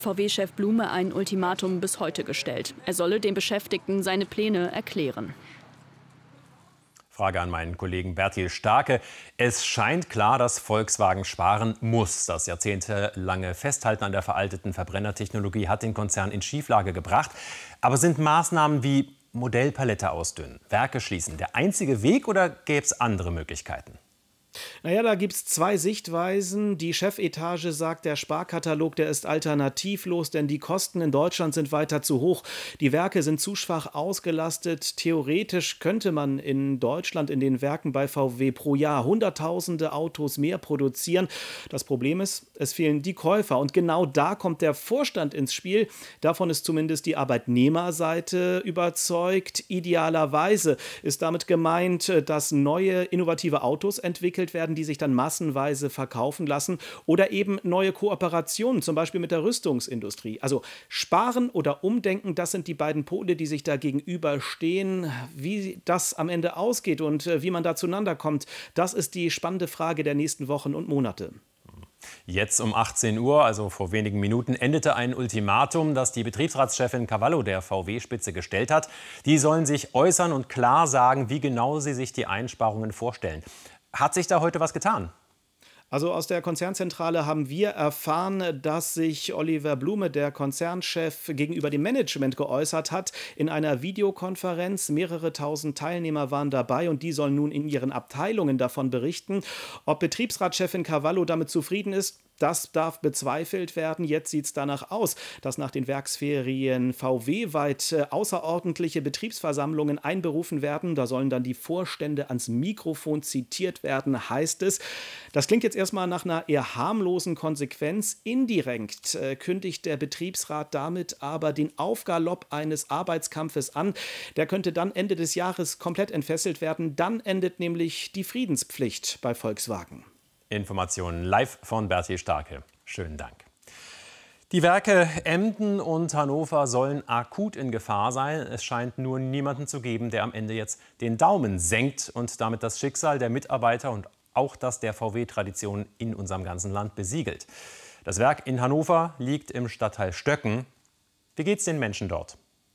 VW-Chef Blume ein Ultimatum bis heute gestellt. Er solle den Beschäftigten seine Pläne erklären. Frage an meinen Kollegen Bertil Starke. Es scheint klar, dass Volkswagen sparen muss. Das jahrzehntelange Festhalten an der veralteten Verbrennertechnologie hat den Konzern in Schieflage gebracht. Aber sind Maßnahmen wie Modellpalette ausdünnen, Werke schließen der einzige Weg oder gäbe es andere Möglichkeiten? Naja, da gibt es zwei Sichtweisen. Die Chefetage sagt, der Sparkatalog, der ist alternativlos, denn die Kosten in Deutschland sind weiter zu hoch. Die Werke sind zu schwach ausgelastet. Theoretisch könnte man in Deutschland in den Werken bei VW pro Jahr Hunderttausende Autos mehr produzieren. Das Problem ist, es fehlen die Käufer. Und genau da kommt der Vorstand ins Spiel. Davon ist zumindest die Arbeitnehmerseite überzeugt. Idealerweise ist damit gemeint, dass neue innovative Autos entwickelt werden, die sich dann massenweise verkaufen lassen oder eben neue Kooperationen, zum Beispiel mit der Rüstungsindustrie. Also sparen oder umdenken, das sind die beiden Pole, die sich da gegenüberstehen. Wie das am Ende ausgeht und wie man da zueinander kommt, das ist die spannende Frage der nächsten Wochen und Monate. Jetzt um 18 Uhr, also vor wenigen Minuten, endete ein Ultimatum, das die Betriebsratschefin Cavallo der VW-Spitze gestellt hat. Die sollen sich äußern und klar sagen, wie genau sie sich die Einsparungen vorstellen. Hat sich da heute was getan? Also aus der Konzernzentrale haben wir erfahren, dass sich Oliver Blume, der Konzernchef, gegenüber dem Management geäußert hat in einer Videokonferenz. Mehrere tausend Teilnehmer waren dabei und die sollen nun in ihren Abteilungen davon berichten. Ob Betriebsratschefin Cavallo damit zufrieden ist, das darf bezweifelt werden. Jetzt sieht es danach aus, dass nach den Werksferien VW-weit außerordentliche Betriebsversammlungen einberufen werden. Da sollen dann die Vorstände ans Mikrofon zitiert werden, heißt es. Das klingt jetzt erstmal nach einer eher harmlosen Konsequenz. Indirekt kündigt der Betriebsrat damit aber den Aufgalopp eines Arbeitskampfes an. Der könnte dann Ende des Jahres komplett entfesselt werden. Dann endet nämlich die Friedenspflicht bei Volkswagen. Informationen live von Bertil Starke. Schönen Dank. Die Werke Emden und Hannover sollen akut in Gefahr sein. Es scheint nur niemanden zu geben, der am Ende jetzt den Daumen senkt und damit das Schicksal der Mitarbeiter und auch das der VW-Tradition in unserem ganzen Land besiegelt. Das Werk in Hannover liegt im Stadtteil Stöcken. Wie geht's den Menschen dort?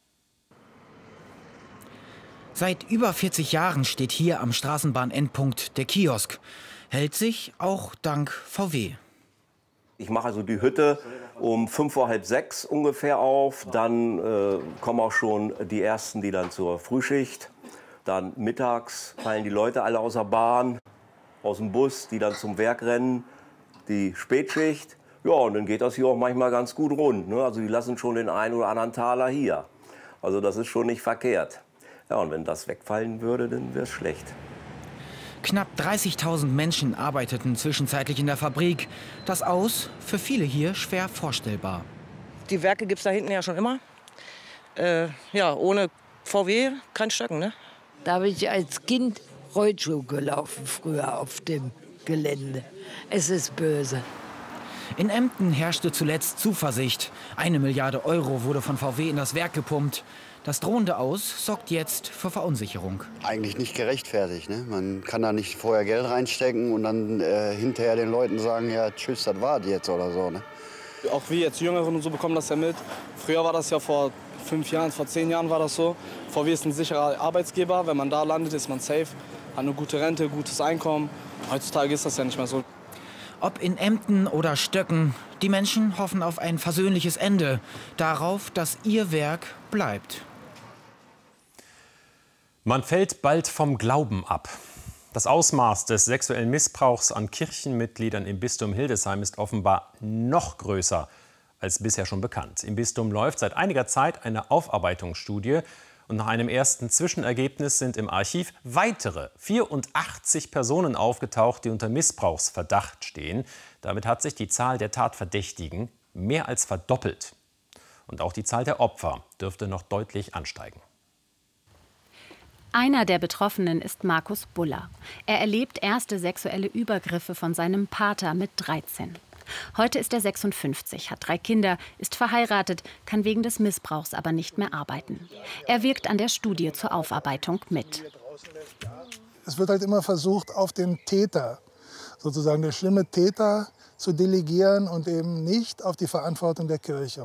Seit über 40 Jahren steht hier am Straßenbahnendpunkt der Kiosk. Hält sich auch dank VW. Ich mache also die Hütte um 5 Uhr, halb 6 ungefähr auf. Dann kommen auch schon die Ersten, die dann zur Frühschicht. Dann mittags fallen die Leute alle aus der Bahn, aus dem Bus, die dann zum Werk rennen. Die Spätschicht. Ja, und dann geht das hier auch manchmal ganz gut rund. Ne? Also die lassen schon den einen oder anderen Taler hier. Also das ist schon nicht verkehrt. Ja, und wenn das wegfallen würde, dann wäre es schlecht. Knapp 30.000 Menschen arbeiteten zwischenzeitlich in der Fabrik. Das Aus für viele hier schwer vorstellbar. Die Werke gibt es da hinten ja schon immer. Ja, ohne VW kein Stöcken, ne? Da habe ich als Kind Rollschuh gelaufen, früher auf dem Gelände. Es ist böse. In Emden herrschte zuletzt Zuversicht. 1 Milliarde Euro wurde von VW in das Werk gepumpt. Das drohende Aus sorgt jetzt für Verunsicherung. Eigentlich nicht gerechtfertigt. Ne? Man kann da nicht vorher Geld reinstecken und dann hinterher den Leuten sagen, ja tschüss, das war's jetzt oder so. Ne? Auch wir jetzt Jüngeren und so bekommen das ja mit. Früher war das ja vor 5 Jahren, vor 10 Jahren war das so. VW ist ein sicherer Arbeitsgeber. Wenn man da landet, ist man safe, hat eine gute Rente, gutes Einkommen. Heutzutage ist das ja nicht mehr so. Ob in Emden oder Stöcken, die Menschen hoffen auf ein versöhnliches Ende. Darauf, dass ihr Werk bleibt. Man fällt bald vom Glauben ab. Das Ausmaß des sexuellen Missbrauchs an Kirchenmitgliedern im Bistum Hildesheim ist offenbar noch größer als bisher schon bekannt. Im Bistum läuft seit einiger Zeit eine Aufarbeitungsstudie. Und nach einem ersten Zwischenergebnis sind im Archiv weitere 84 Personen aufgetaucht, die unter Missbrauchsverdacht stehen. Damit hat sich die Zahl der Tatverdächtigen mehr als verdoppelt. Und auch die Zahl der Opfer dürfte noch deutlich ansteigen. Einer der Betroffenen ist Markus Buller. Er erlebt erste sexuelle Übergriffe von seinem Pater mit 13. Heute ist er 56, hat 3 Kinder, ist verheiratet, kann wegen des Missbrauchs aber nicht mehr arbeiten. Er wirkt an der Studie zur Aufarbeitung mit. Es wird halt immer versucht, auf den Täter, sozusagen der schlimme Täter, zu delegieren und eben nicht auf die Verantwortung der Kirche.